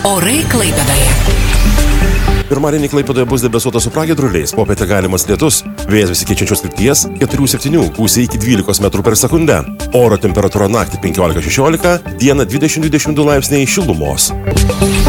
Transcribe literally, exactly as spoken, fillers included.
Orai Klaipėdoje. Pirmadienį Klaipėdoje bus debesuota su pragiedruliais, popietę galimas lietus, vėjas besikeičiančios krypties keturi septyni, gūsiai iki dvylikos metrų per sekundę. Oro temperatūra naktį penkiolika šešiolika, dieną dvidešimt dvidešimt du laipsniai šilumos.